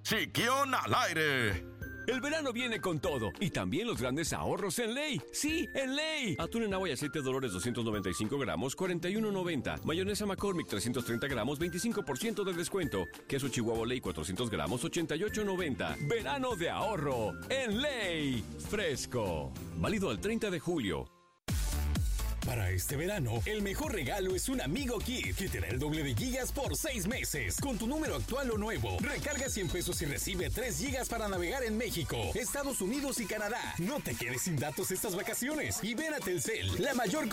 Chiquión al aire. El verano viene con todo y también los grandes ahorros en Ley. ¡Sí, en Ley! Atún en agua y aceite Dolores 295 gramos, 41.90. Mayonesa McCormick 330 gramos, 25% de descuento. Queso Chihuahua Ley 400 gramos, 88.90. Verano de ahorro en Ley. Fresco. Válido al 30 de julio. Para este verano, el mejor regalo es un Amigo Kit, que te da el doble de gigas por 6 meses. Con tu número actual o nuevo, recarga 100 pesos y recibe 3 gigas para navegar en México, Estados Unidos y Canadá. No te quedes sin datos estas vacaciones y ven a Telcel, la mayor